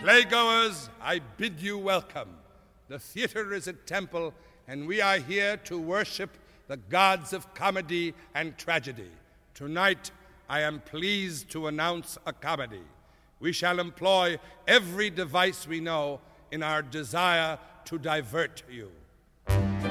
Playgoers, I bid you welcome. The theater is a temple, and we are here to worship the gods of comedy and tragedy. Tonight, I am pleased to announce a comedy. We shall employ every device we know in our desire to divert you.